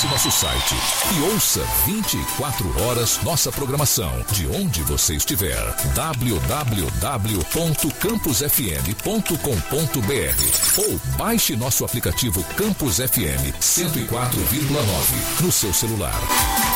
Acesse nosso site e ouça 24 horas nossa programação, de onde você estiver. www.campusfm.com.br ou baixe nosso aplicativo Campus FM 104,9 no seu celular.